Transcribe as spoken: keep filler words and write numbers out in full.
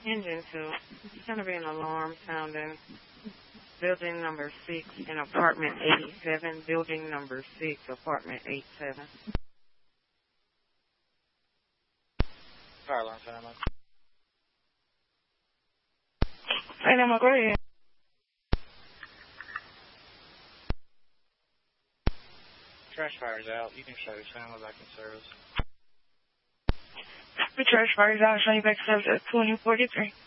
Engine two. It's going to be an alarm sounding. Building number six in apartment eighty-seven. Building number six, apartment eighty-seven. Fire alarm family. Hey, Emma, go ahead. Trash fire's out. You can shut your family back in service. The trash fire's out. Showing you back to service at twenty forty-three.